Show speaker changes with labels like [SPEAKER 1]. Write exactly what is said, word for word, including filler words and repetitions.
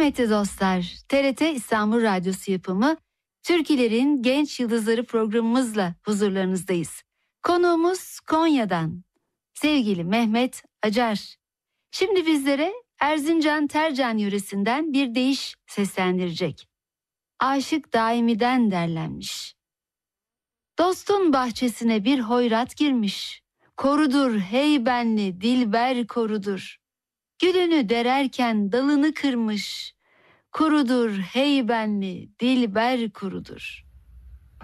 [SPEAKER 1] Kıymetli dostlar, T R T İstanbul Radyosu yapımı Türkilerin Genç Yıldızları programımızla huzurlarınızdayız. Konuğumuz Konya'dan sevgili Mehmet Acar. Şimdi bizlere Erzincan Tercan yöresinden bir deyiş seslendirecek. Aşık daimiden derlenmiş. Dostun bahçesine bir hoyrat girmiş. Korudur hey benli dilber korudur. Gülünü dererken dalını kırmış. Kurudur hey benli dilber kurudur.